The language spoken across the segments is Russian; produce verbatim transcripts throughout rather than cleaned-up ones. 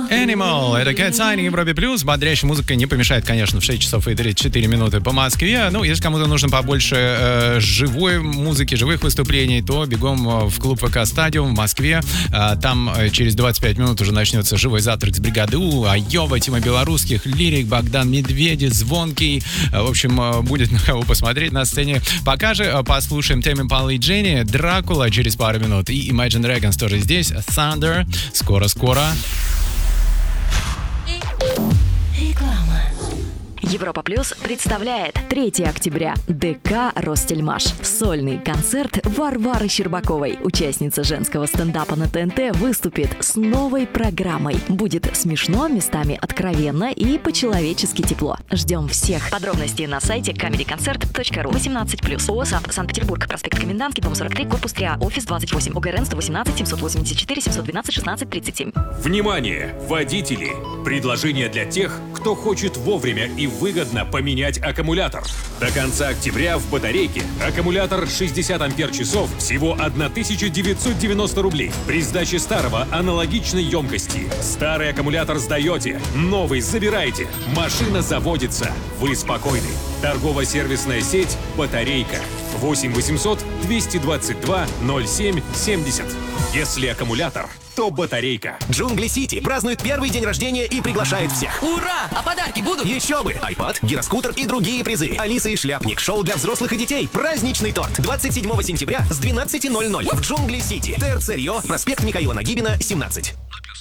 Animal. Это Cat Sign и Европе Плюс. Бодрящая музыка не помешает, конечно, в шесть часов и тридцать четыре минуты по Москве. Ну, если кому-то нужно побольше э, живой музыки, живых выступлений, то бегом в клуб ВК Стадиум в Москве. Э, там э, через двадцать пять минут уже начнется живой завтрак с бригады У, Айова, Тима Белорусских, Лирик, Богдан Медведи, Звонкий. Э, в общем, э, будет на кого посмотреть на сцене. Пока же э, послушаем Тэмми Импала и Дженни, Дракула через пару минут. И Imagine Dragons тоже здесь. Thunder. Скоро-скоро. Реклама. Европа Плюс представляет третьего октября ДК «Ростельмаш». Сольный концерт Варвары Щербаковой. Участница женского стендапа на ТНТ выступит с новой программой. Будет смешно, местами откровенно и по-человечески тепло. Ждем всех. Подробности на сайте комеди концерт точка ру. восемнадцать плюс. ООО «САП», Санкт-Петербург, проспект Комендантский, дом сорок три, корпус три А, офис двадцать восемь, ОГРН сто восемнадцать семьсот восемьдесят четыре семьсот двенадцать шестнадцать тридцать семь. Внимание, водители! Предложение для тех, кто хочет вовремя и выгодно поменять аккумулятор. До конца октября в батарейке аккумулятор шестьдесят ампер-часов всего тысяча девятьсот девяносто рублей. При сдаче старого аналогичной емкости. Старый аккумулятор сдаете, новый забираете. Машина заводится. Вы спокойны. Торгово-сервисная сеть «Батарейка». восемь восемьсот двести двадцать два ноль семь семьдесят. Если аккумулятор, то батарейка. Джунгли Сити празднует первый день рождения и приглашает всех. Ура! А подарки будут? Еще бы! iPad, гироскутер и другие призы. Алиса и Шляпник. Шоу для взрослых и детей. Праздничный торт. двадцать седьмого сентября с двенадцати ноль-ноль в Джунгли Сити. ТРЦ Рио, проспект Михаила Нагибина, семнадцать.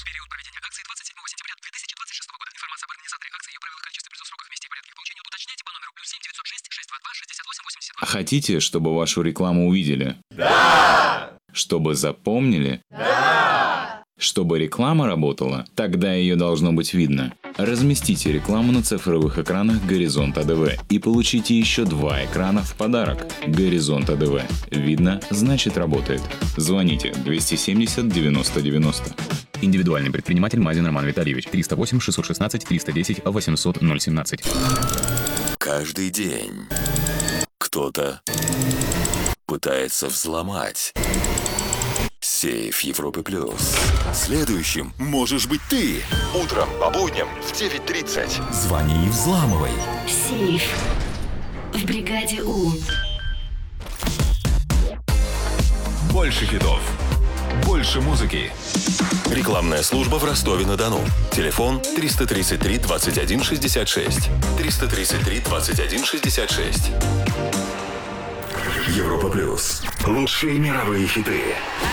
Хотите, чтобы вашу рекламу увидели? Да! Чтобы запомнили? Да! Чтобы реклама работала? Тогда ее должно быть видно. Разместите рекламу на цифровых экранах Горизонт АДВ и получите еще два экрана в подарок. Горизонт АДВ. Видно, значит работает. Звоните двести семьдесят девяносто девяносто. Индивидуальный предприниматель Мазин Роман Витальевич. триста восемь шестьсот шестнадцать триста десять восемьсот ноль семнадцать. Каждый день кто-то пытается взломать сейф Европы Плюс. Следующим можешь быть ты. Утром по будням в девять тридцать. Звони и взламывай. Сейф в бригаде У. Больше хитов. Больше музыки. Рекламная служба в Ростове-на-Дону. Телефон триста тридцать три двадцать один шестьдесят шесть. триста тридцать три двадцать один шестьдесят шесть. Европа Плюс. Лучшие мировые хиты.